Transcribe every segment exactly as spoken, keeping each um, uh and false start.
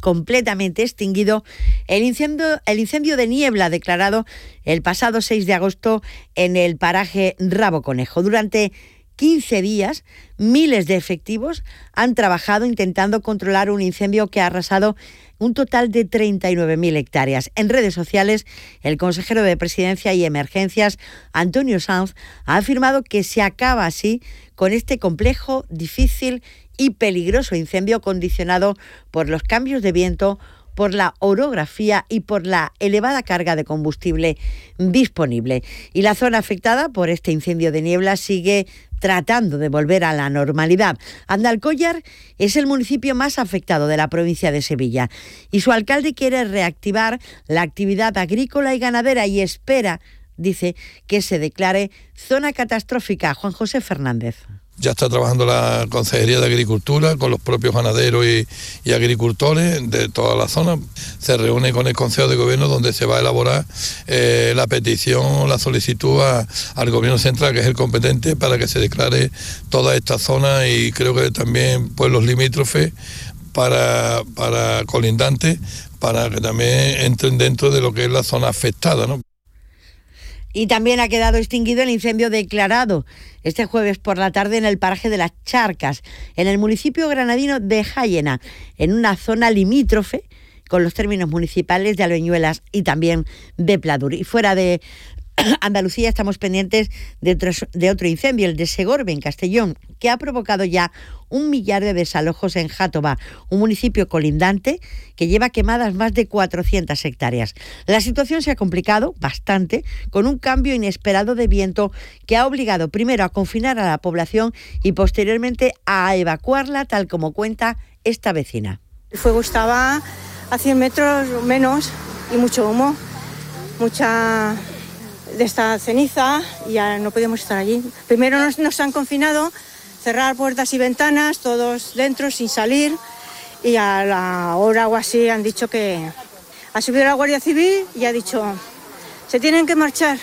completamente extinguido el incendio, el incendio de niebla declarado el pasado seis de agosto en el paraje Rabo Conejo. Durante quince días, miles de efectivos han trabajado intentando controlar un incendio que ha arrasado un total de treinta y nueve mil hectáreas. En redes sociales, el consejero de Presidencia y Emergencias, Antonio Sanz, ha afirmado que se acaba así con este complejo, difícil y peligroso incendio condicionado por los cambios de viento, por la orografía y por la elevada carga de combustible disponible. Y la zona afectada por este incendio de niebla sigue tratando de volver a la normalidad. Andalcóllar es el municipio más afectado de la provincia de Sevilla y su alcalde quiere reactivar la actividad agrícola y ganadera y espera, dice, que se declare zona catastrófica. Juan José Fernández. Ya está trabajando la Consejería de Agricultura con los propios ganaderos y, y agricultores de toda la zona. Se reúne con el Consejo de Gobierno donde se va a elaborar eh, la petición, la solicitud a, al Gobierno Central, que es el competente, para que se declare toda esta zona y creo que también pueblos limítrofes para, para colindantes, para que también entren dentro de lo que es la zona afectada, ¿no? Y también ha quedado extinguido el incendio declarado este jueves por la tarde en el paraje de Las Charcas, en el municipio granadino de Jáyena, en una zona limítrofe con los términos municipales de Albeñuelas y también de Pladur. Y fuera de Andalucía estamos pendientes de otro, de otro incendio, el de Segorbe, en Castellón, que ha provocado ya un millar de desalojos en Játova, un municipio colindante que lleva quemadas más de cuatrocientas hectáreas. La situación se ha complicado bastante con un cambio inesperado de viento que ha obligado primero a confinar a la población y posteriormente a evacuarla, tal como cuenta esta vecina. El fuego estaba a cien metros menos y mucho humo, mucha de esta ceniza, y ya no podíamos estar allí. Primero nos, nos han confinado, cerrar puertas y ventanas, todos dentro sin salir, y a la hora o así han dicho que ha subido la Guardia Civil y ha dicho se tienen que marchar.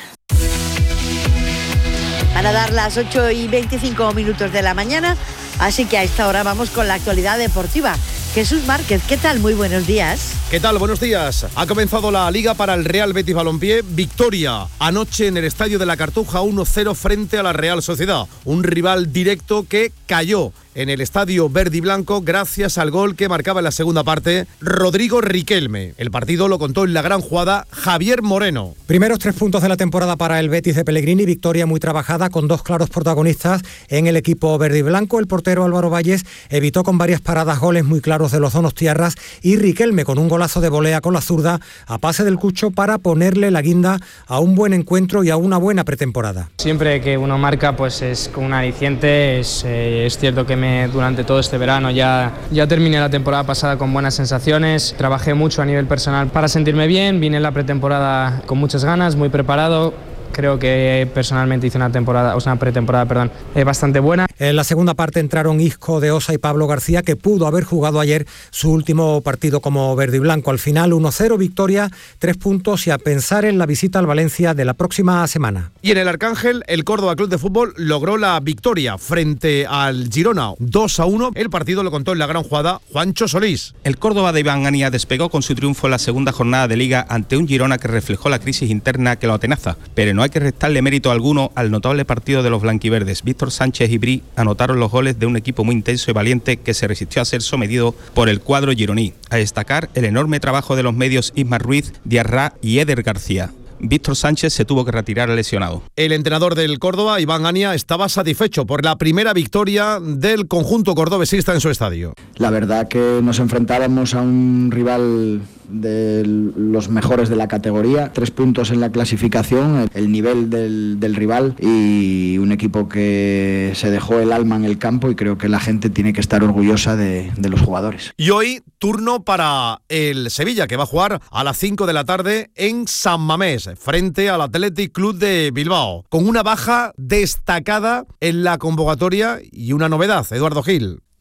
Van a dar las ocho y veinticinco minutos de la mañana, así que a esta hora vamos con la actualidad deportiva. Jesús Márquez, ¿qué tal? Muy buenos días. ¿Qué tal? Buenos días. Ha comenzado la Liga para el Real Betis Balompié. Victoria anoche en el Estadio de la Cartuja uno cero frente a la Real Sociedad. Un rival directo que cayó en el Estadio Verde y Blanco gracias al gol que marcaba en la segunda parte Rodrigo Riquelme. El partido lo contó en la gran jugada Javier Moreno. Primeros tres puntos de la temporada para el Betis de Pellegrini. Victoria muy trabajada con dos claros protagonistas en el equipo verde y blanco. El portero Álvaro Valles evitó con varias paradas goles muy claros de los donostiarras y Riquelme con un golazo de volea con la zurda a pase del Cucho para ponerle la guinda a un buen encuentro y a una buena pretemporada. Siempre que uno marca pues es con un aliciente. Es, eh, es cierto que me, durante todo este verano ya, ya terminé la temporada pasada con buenas sensaciones. Trabajé mucho a nivel personal para sentirme bien. Vine en la pretemporada con muchas ganas, muy preparado. Creo que personalmente hice una temporada, o sea, una pretemporada, perdón, eh, bastante buena. En la segunda parte entraron Isco de Osa y Pablo García, que pudo haber jugado ayer su último partido como verde y blanco. Al final uno cero, victoria, tres puntos y a pensar en la visita al Valencia de la próxima semana. Y en el Arcángel, el Córdoba Club de Fútbol logró la victoria frente al Girona, dos a uno. El partido lo contó en la gran jugada Juancho Solís. El Córdoba de Iván Ania despegó con su triunfo en la segunda jornada de Liga ante un Girona que reflejó la crisis interna que lo atenaza, pero no hay que restarle mérito alguno al notable partido de los blanquiverdes. Víctor Sánchez y Bri anotaron los goles de un equipo muy intenso y valiente que se resistió a ser sometido por el cuadro gironí. A destacar el enorme trabajo de los medios Ismar Ruiz, Diarra y Eder García. Víctor Sánchez se tuvo que retirar lesionado. El entrenador del Córdoba, Iván Ania, estaba satisfecho por la primera victoria del conjunto cordobesista en su estadio. La verdad que nos enfrentábamos a un rival de los mejores de la categoría, tres puntos en la clasificación, el nivel del, del rival y un equipo que se dejó el alma en el campo y creo que la gente tiene que estar orgullosa de, de los jugadores. Y hoy turno para el Sevilla, que va a jugar a las cinco de la tarde en San Mamés frente al Athletic Club de Bilbao, con una baja destacada en la convocatoria y una novedad, Eduardo Gil.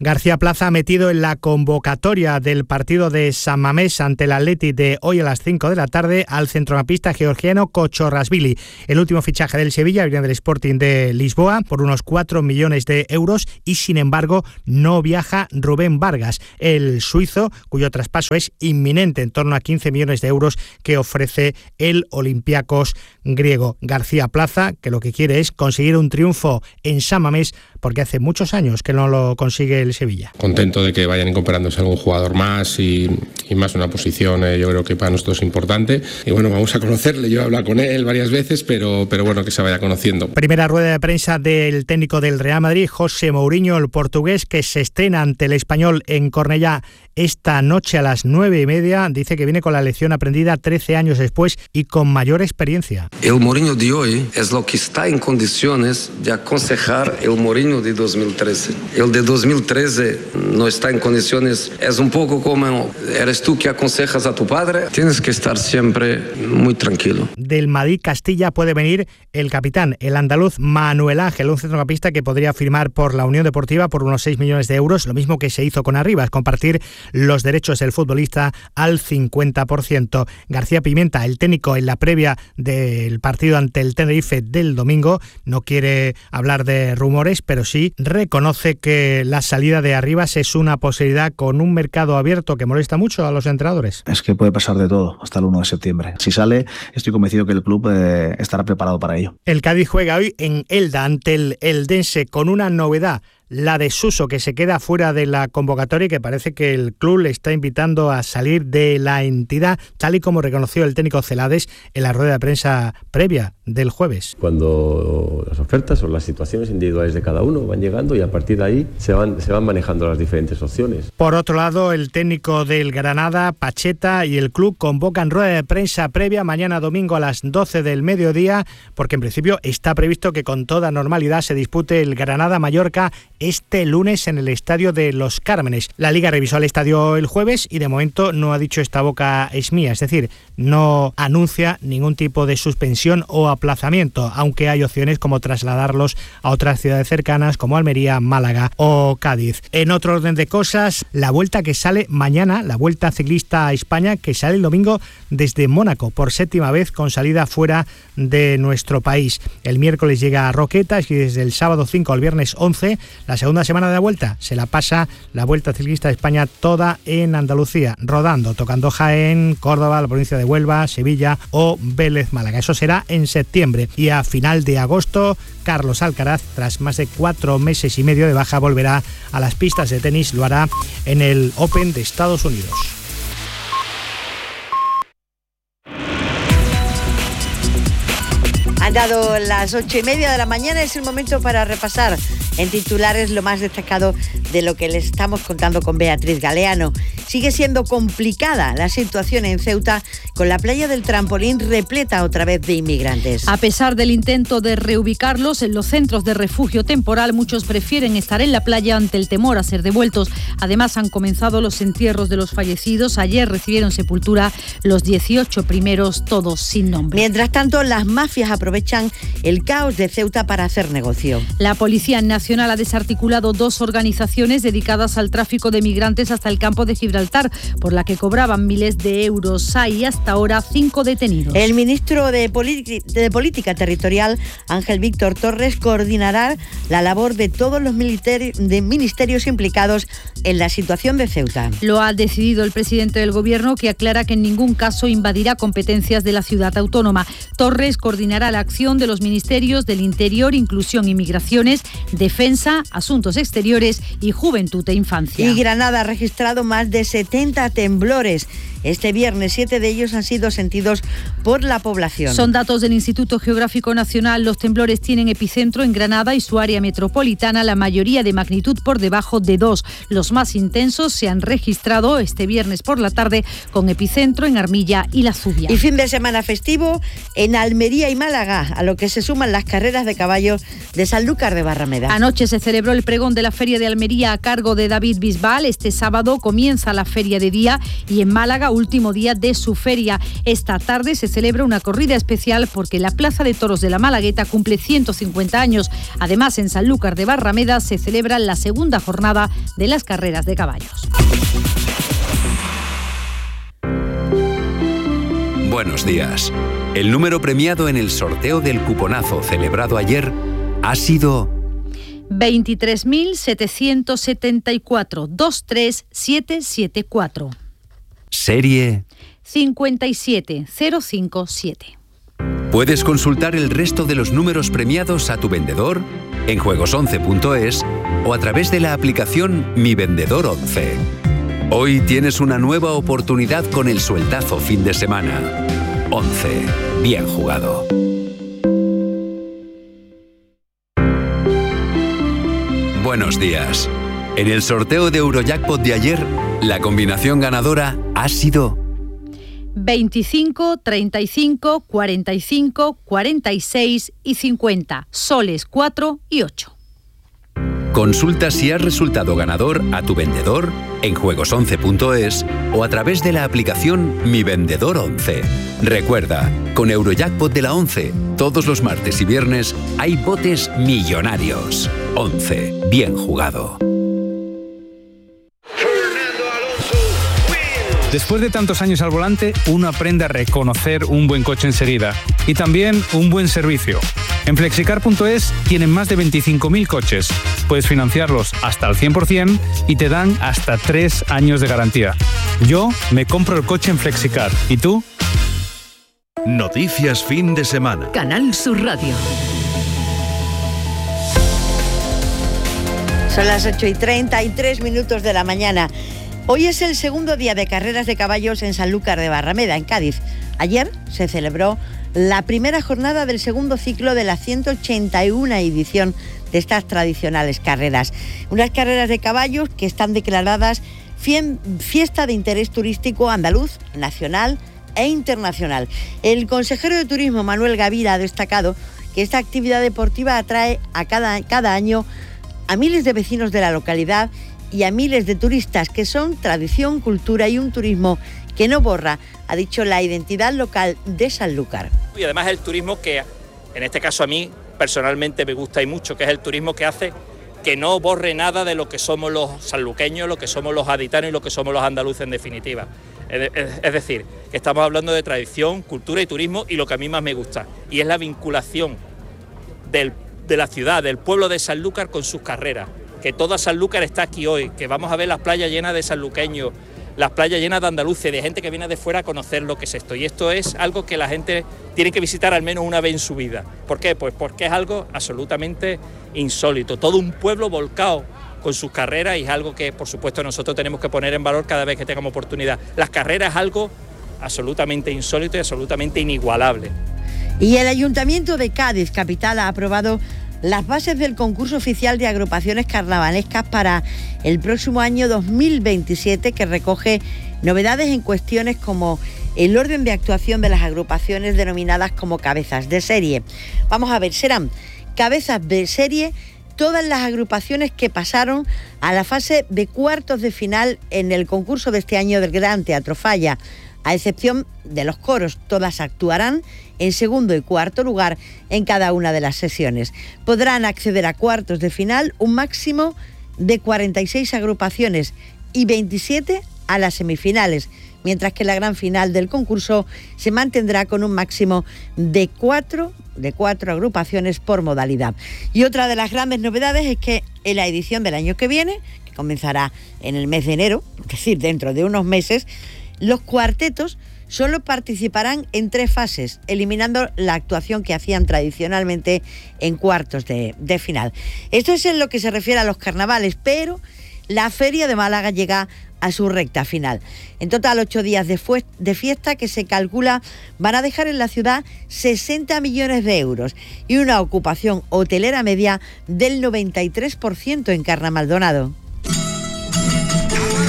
García Plaza ha metido en la convocatoria del partido de San Mamés ante el Athletic de hoy a las cinco de la tarde al centrocampista georgiano Kochorashvili. El último fichaje del Sevilla viene del Sporting de Lisboa por unos cuatro millones de euros y sin embargo no viaja Rubén Vargas, el suizo cuyo traspaso es inminente, en torno a quince millones de euros que ofrece el Olympiacos griego. García Plaza, que lo que quiere es conseguir un triunfo en San Mamés porque hace muchos años que no lo consigue el Sevilla. Contento de que vayan incorporándose algún jugador más y, y más una posición eh, yo creo que para nosotros es importante y bueno, vamos a conocerle, yo he hablado con él varias veces pero, pero bueno, que se vaya conociendo. Primera rueda de prensa del técnico del Real Madrid, José Mourinho, el portugués, que se estrena ante el Español en Cornellá esta noche a las nueve y media. Dice que viene con la lección aprendida trece años después y con mayor experiencia. El Mourinho de hoy es lo que está en condiciones de aconsejar el Mourinho de dos mil trece. El de dos mil trece no está en condiciones, es un poco como eres tú que aconsejas a tu padre. Tienes que estar siempre muy tranquilo. Del Madrid Castilla puede venir el capitán, el andaluz Manuel Ángel, un centrocampista que podría firmar por la Unión Deportiva por unos seis millones de euros, lo mismo que se hizo con Arribas, compartir los derechos del futbolista al cincuenta por ciento. García Pimienta, el técnico en la previa del partido ante el Tenerife del domingo, no quiere hablar de rumores, pero sí reconoce que la salida de Arribas es una posibilidad con un mercado abierto que molesta mucho a los entrenadores. Es que puede pasar de todo hasta el uno de septiembre. Si sale, estoy convencido que el club eh, estará preparado para ello. El Cádiz juega hoy en Elda ante el Eldense con una novedad, la de Suso, que se queda fuera de la convocatoria y que parece que el club le está invitando a salir de la entidad, tal y como reconoció el técnico Celades en la rueda de prensa previa del jueves. Cuando las ofertas o las situaciones individuales de cada uno van llegando y a partir de ahí se van, se van manejando las diferentes opciones. Por otro lado, el técnico del Granada, Pacheta, y el club convocan rueda de prensa previa mañana domingo a las doce del mediodía, porque en principio está previsto que con toda normalidad se dispute el Granada-Mallorca este lunes en el Estadio de Los Cármenes. La Liga revisó el estadio el jueves y de momento no ha dicho esta boca es mía, es decir, no anuncia ningún tipo de suspensión o aplazamiento, aunque hay opciones como trasladarlos a otras ciudades cercanas como Almería, Málaga o Cádiz. En otro orden de cosas, la vuelta que sale mañana, la Vuelta Ciclista a España, que sale el domingo desde Mónaco, por séptima vez con salida fuera de nuestro país. El miércoles llega a Roquetas y desde el sábado cinco al viernes once, la segunda semana de la vuelta se la pasa la Vuelta Ciclista de España toda en Andalucía, rodando, tocando Jaén, Córdoba, la provincia de Huelva, Sevilla o Vélez Málaga. Eso será en septiembre y a final de agosto Carlos Alcaraz, tras más de cuatro meses y medio de baja, volverá a las pistas de tenis, lo hará en el Open de Estados Unidos. Han dado las ocho y media de la mañana, es el momento para repasar en titulares lo más destacado de lo que les estamos contando con Beatriz Galeano. Sigue siendo complicada la situación en Ceuta, con la playa del Trampolín repleta otra vez de inmigrantes. A pesar del intento de reubicarlos en los centros de refugio temporal, muchos prefieren estar en la playa ante el temor a ser devueltos. Además, han comenzado los entierros de los fallecidos. Ayer recibieron sepultura los dieciocho primeros, todos sin nombre. Mientras tanto, las mafias aprovechan el caos de Ceuta para hacer negocio. La Policía Nacional ha desarticulado dos organizaciones dedicadas al tráfico de migrantes hasta el campo de Gibraltar, por la que cobraban miles de euros. Hay hasta ahora cinco detenidos. El ministro de, Politi- de Política Territorial, Ángel Víctor Torres, coordinará la labor de todos los militeri- de ministerios implicados en la situación de Ceuta. Lo ha decidido el presidente del Gobierno, que aclara que en ningún caso invadirá competencias de la ciudad autónoma. Torres coordinará la acción de los ministerios del Interior, Inclusión y Migraciones, Defensa, Asuntos Exteriores y Juventud e Infancia. Y Granada ha registrado más de setenta temblores. Este viernes, siete de ellos han sido sentidos por la población. Son datos del Instituto Geográfico Nacional. Los temblores tienen epicentro en Granada y su área metropolitana, la mayoría de magnitud por debajo de dos. Los más intensos se han registrado este viernes por la tarde, con epicentro en Armilla y La Zubia. Y fin de semana festivo en Almería y Málaga, a lo que se suman las carreras de caballos de Sanlúcar de Barrameda. Anoche se celebró el pregón de la Feria de Almería a cargo de David Bisbal. Este sábado comienza la Feria de Día y en Málaga último día de su feria. Esta tarde se celebra una corrida especial porque la Plaza de Toros de la Malagueta cumple ciento cincuenta años. Además, en Sanlúcar de Barrameda se celebra la segunda jornada de las carreras de caballos. Buenos días. El número premiado en el sorteo del cuponazo celebrado ayer ha sido veintitrés mil setecientos setenta y cuatro, dos tres siete siete cuatro. Serie cincuenta y siete cero cinco siete. Puedes consultar el resto de los números premiados a tu vendedor en juegos once punto es o a través de la aplicación Mi Vendedor once. Hoy tienes una nueva oportunidad con el sueldazo fin de semana. once. Bien jugado. Buenos días. En el sorteo de Eurojackpot de ayer, la combinación ganadora ha sido veinticinco, treinta y cinco, cuarenta y cinco, cuarenta y seis y cincuenta, soles cuatro y ocho. Consulta si has resultado ganador a tu vendedor en juegos once punto es o a través de la aplicación Mi Vendedor once. Recuerda, con Eurojackpot de la once, todos los martes y viernes hay botes millonarios. once. Bien jugado. Después de tantos años al volante, uno aprende a reconocer un buen coche enseguida y también un buen servicio. En flexicar punto es tienen más de veinticinco mil coches. Puedes financiarlos hasta al cien por ciento y te dan hasta tres años de garantía. Yo me compro el coche en Flexicar. ¿Y tú? Noticias fin de semana. Canal Sur Radio. Son las ocho y treinta y tres minutos de la mañana. Hoy es el segundo día de carreras de caballos en Sanlúcar de Barrameda, en Cádiz. Ayer se celebró la primera jornada del segundo ciclo de la ciento ochenta y una edición de estas tradicionales carreras. Unas carreras de caballos que están declaradas fiesta de interés turístico andaluz, nacional e internacional. El consejero de Turismo, Manuel Gavira, ha destacado que esta actividad deportiva atrae a cada, cada año a miles de vecinos de la localidad y a miles de turistas, que son tradición, cultura y un turismo que no borra, ha dicho, la identidad local de Sanlúcar. Y además el turismo que, en este caso a mí personalmente me gusta y mucho, que es el turismo que hace que no borre nada de lo que somos los sanluqueños, lo que somos los gaditanos y lo que somos los andaluces en definitiva. Es, es, es decir, que estamos hablando de tradición, cultura y turismo, y lo que a mí más me gusta, y es la vinculación del, de la ciudad, del pueblo de Sanlúcar con sus carreras. Que toda Sanlúcar está aquí hoy, que vamos a ver las playas llenas de sanluqueños, las playas llenas de andaluces, de gente que viene de fuera a conocer lo que es esto. Y esto es algo que la gente tiene que visitar al menos una vez en su vida. ¿Por qué? Pues porque es algo absolutamente insólito. Todo un pueblo volcado con sus carreras, y es algo que, por supuesto, nosotros tenemos que poner en valor cada vez que tengamos oportunidad. Las carreras es algo absolutamente insólito y absolutamente inigualable. Y el Ayuntamiento de Cádiz, capital, ha aprobado las bases del concurso oficial de agrupaciones carnavalescas para el próximo año dos mil veintisiete, que recoge novedades en cuestiones como el orden de actuación de las agrupaciones denominadas como cabezas de serie. Vamos a ver, serán cabezas de serie todas las agrupaciones que pasaron a la fase de cuartos de final en el concurso de este año del Gran Teatro Falla. A excepción de los coros, todas actuarán en segundo y cuarto lugar en cada una de las sesiones. Podrán acceder a cuartos de final un máximo de cuarenta y seis agrupaciones y veintisiete a las semifinales, mientras que la gran final del concurso se mantendrá con un máximo de cuatro, de cuatro agrupaciones por modalidad. Y otra de las grandes novedades es que en la edición del año que viene, que comenzará en el mes de enero, es decir, dentro de unos meses, los cuartetos solo participarán en tres fases, eliminando la actuación que hacían tradicionalmente en cuartos de, de final. Esto es en lo que se refiere a los carnavales, pero la Feria de Málaga llega a su recta final. En total, ocho días de, fue- de fiesta que se calcula van a dejar en la ciudad sesenta millones de euros y una ocupación hotelera media del noventa y tres por ciento en Carna Maldonado.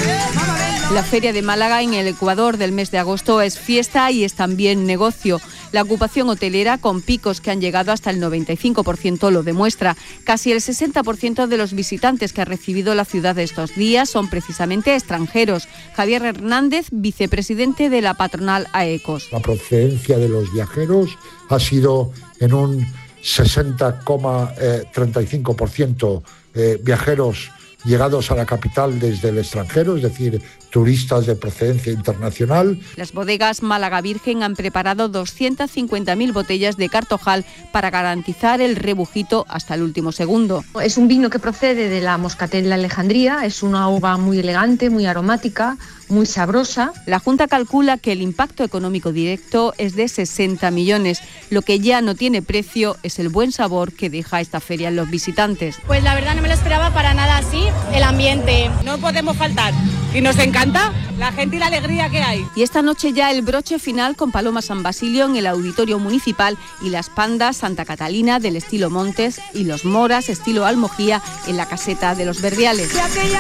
La Feria de Málaga en el Ecuador del mes de agosto es fiesta y es también negocio. La ocupación hotelera, con picos que han llegado hasta el noventa y cinco por ciento, lo demuestra. Casi el sesenta por ciento de los visitantes que ha recibido la ciudad estos días son precisamente extranjeros. Javier Hernández, vicepresidente de la patronal AECOS. La procedencia de los viajeros ha sido en un sesenta coma treinta y cinco por ciento eh, viajeros llegados a la capital desde el extranjero, es decir, turistas de procedencia internacional. Las bodegas Málaga Virgen han preparado doscientas cincuenta mil botellas de Cartojal para garantizar el rebujito hasta el último segundo. Es un vino que procede de la Moscatel Alejandría, es una uva muy elegante, muy aromática, muy sabrosa. La Junta calcula que el impacto económico directo es de sesenta millones. Lo que ya no tiene precio es el buen sabor que deja esta feria en los visitantes. Pues la verdad no me lo esperaba para nada así, el ambiente. No podemos faltar y nos encanta la gente y la alegría que hay. Y esta noche ya el broche final con Paloma San Basilio en el Auditorio Municipal y las pandas Santa Catalina del estilo Montes y los moras estilo Almojía en la caseta de los Verdiales.